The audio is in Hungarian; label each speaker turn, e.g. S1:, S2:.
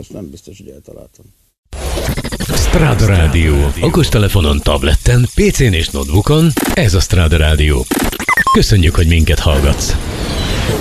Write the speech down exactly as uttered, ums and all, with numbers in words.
S1: most nem biztos, hogy eltaláltam.
S2: Strada Rádió. Okostelefonon, tableten, pé cén és notebookon. Ez a Strada Rádió. Köszönjük, hogy minket hallgatsz.